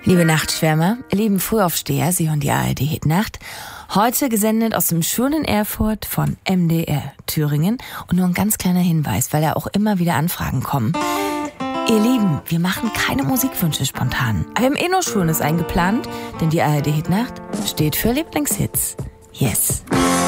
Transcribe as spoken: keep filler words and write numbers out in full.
Liebe Nachtschwärmer, lieben Frühaufsteher, Sie hören die A R D-Hitnacht. Heute gesendet aus dem schönen Erfurt von M D R Thüringen. Und nur ein ganz kleiner Hinweis, weil ja auch immer wieder Anfragen kommen. Ihr Lieben, wir machen keine Musikwünsche spontan. Aber wir haben eh noch Schönes eingeplant, denn die A R D-Hitnacht steht für Lieblingshits. Yes.